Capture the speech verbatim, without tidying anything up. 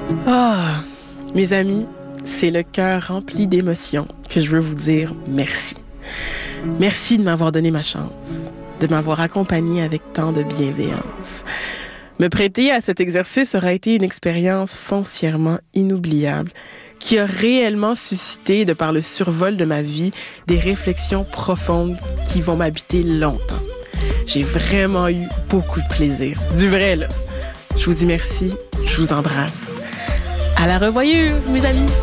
Ah, mes amis, c'est le cœur rempli d'émotions que je veux vous dire merci. Merci de m'avoir donné ma chance, de m'avoir accompagné avec tant de bienveillance. Me prêter à cet exercice aura été une expérience foncièrement inoubliable qui a réellement suscité, de par le survol de ma vie, des réflexions profondes qui vont m'habiter longtemps. J'ai vraiment eu beaucoup de plaisir. Du vrai, là. Je vous dis merci, je vous embrasse. À la revoyure, mes amis!